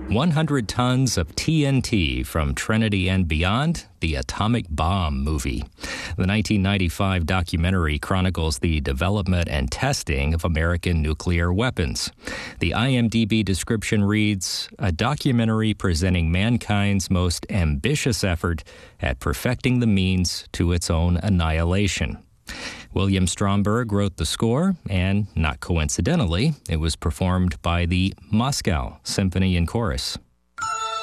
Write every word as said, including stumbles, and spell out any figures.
one hundred tons of T N T from Trinity and Beyond, the Atomic Bomb movie. The nineteen ninety-five documentary chronicles the development and testing of American nuclear weapons. The I M D B description reads, a documentary presenting mankind's most ambitious effort at perfecting the means to its own annihilation. William Stromberg wrote the score, and not coincidentally, it was performed by the Moscow Symphony and Chorus.